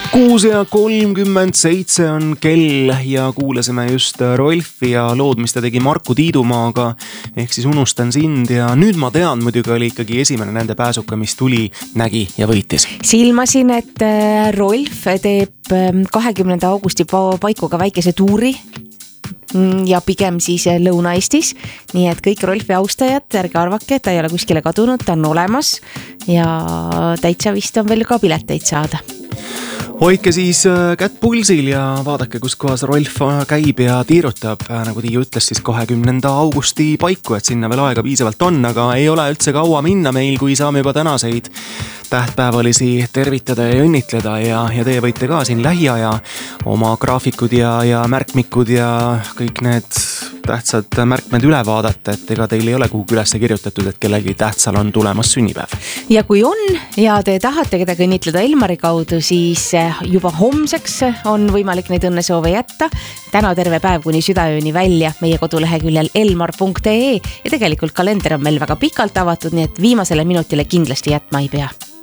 6:37 on kell ja kuulasime just Rolfi ja lood, mis ta tegi Marku Tiidumaaga ehk siis Unustan sind ja nüüd ma tean, muidugi oli ikkagi esimene nende pääsuka, mis tuli, nägi ja võitis. Silmasin, et Rolf teeb 20. augusti paikuga väikese tuuri ja pigem siis Lõuna-Eestis, nii et kõik Rolfi austajad, ärge arvake, ta ei ole kuskile kadunud, ta on olemas ja täitsa vist on veel ka pileteid saada. Hoidke siis kätt pulsil ja vaadake, kus kohas Rolf käib ja tiirutab, nagu Tiiu ütles siis 20. augusti paiku, et sinna veel aega piisavalt on, aga ei ole üldse kaua minna meil, kui saame juba tänaseid tähtpäevalisi tervitada ja õnnitleda ja teie võite ka siin lähiaja oma graafikud ja märkmikud ja kõik need tähtsad märkmed üle vaadata, et ega teil ei ole kuhugi üles kirjutatud, et kellelgi tähtsal on tulemas sünnipäev. Ja kui on ja te tahate kedagi õnnitleda Elmari kaudu, siis juba homseks on võimalik neid õnnesoove jätta. Täna terve päev kuni südaööni välja meie koduleheküljel elmar.ee ja tegelikult kalender on meil väga pikalt avatud, nii et viimasele minutile kindlasti jätma ei pea.